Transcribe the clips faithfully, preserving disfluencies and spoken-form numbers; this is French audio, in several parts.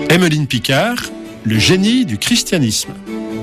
Emmeline Picard, le génie du christianisme.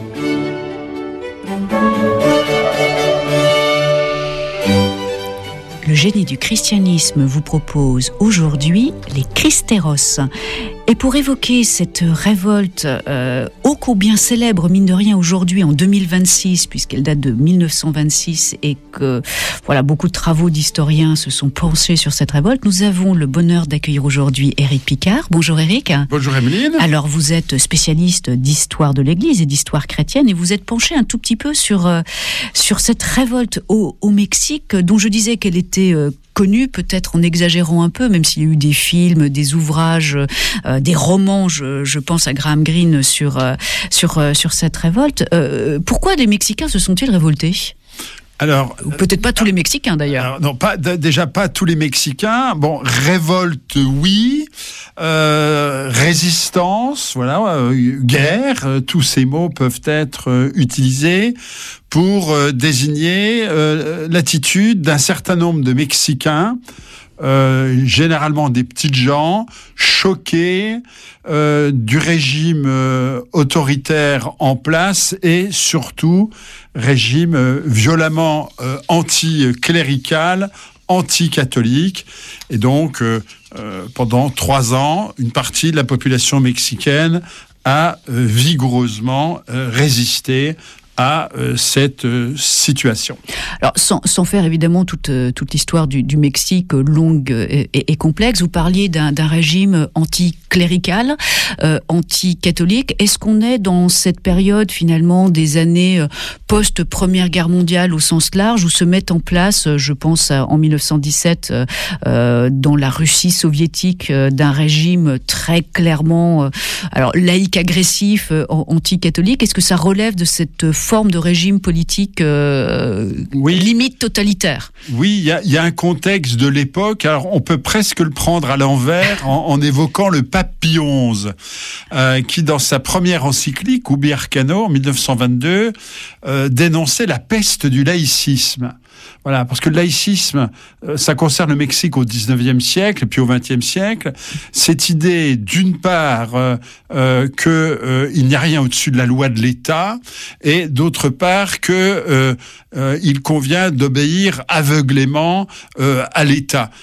Le génie du christianisme vous propose aujourd'hui les Christéros. Et pour évoquer cette révolte euh, ô combien célèbre, mine de rien, aujourd'hui, en deux mille vingt-six, puisqu'elle date de mille neuf cent vingt-six et que voilà, beaucoup de travaux d'historiens se sont penchés sur cette révolte, nous avons le bonheur d'accueillir aujourd'hui Éric Picard. Bonjour Éric. Bonjour Emmeline. Alors vous êtes spécialiste d'histoire de l'Église et d'histoire chrétienne et vous êtes penché un tout petit peu sur, euh, sur cette révolte au, au Mexique, dont je disais qu'elle était euh, connue, peut-être en exagérant un peu, même s'il y a eu des films, des ouvrages, euh, des romans, je, je pense à Graham Greene sur, euh, sur, euh, sur cette révolte. Euh, pourquoi les Mexicains se sont-ils révoltés ? Alors, Ou peut-être pas tous les Mexicains d'ailleurs. Alors, non, pas d- déjà pas tous les Mexicains. Bon, révolte, oui. Euh, résistance, voilà. Euh, guerre. Euh, tous ces mots peuvent être euh, utilisés pour euh, désigner euh, l'attitude d'un certain nombre de Mexicains. Euh, généralement des petites gens choqués euh, du régime euh, autoritaire en place et surtout régime euh, violemment euh, anti-clérical, anti-catholique. Et donc, euh, euh, pendant trois ans, une partie de la population mexicaine a euh, vigoureusement euh, résisté à euh, cette euh, situation. Alors, sans, sans faire évidemment toute, toute l'histoire du, du Mexique euh, longue et, et, et complexe, vous parliez d'un, d'un régime anticlérical, euh, anti-catholique. Est-ce qu'on est dans cette période finalement des années euh, post-Première Guerre mondiale au sens large, où se met en place, euh, je pense à, en dix-neuf cent dix-sept, euh, euh, dans la Russie soviétique, euh, d'un régime très clairement euh, alors, laïque, agressif, euh, anti-catholique. Est-ce que ça relève de cette forme de régime politique euh, oui. limite totalitaire? Oui, il y a, y a un contexte de l'époque. Alors, on peut presque le prendre à l'envers en, en évoquant le pape Pie onze, euh, qui, dans sa première encyclique, Ubi Arcano, en dix-neuf cent vingt-deux, euh, dénonçait la peste du laïcisme. Voilà, parce que le laïcisme, ça concerne le Mexique au dix-neuvième siècle et puis au vingtième siècle. Cette idée, d'une part, euh, euh, que euh, il n'y a rien au-dessus de la loi de l'État, et d'autre part que euh, euh, il convient d'obéir aveuglément euh, à l'État.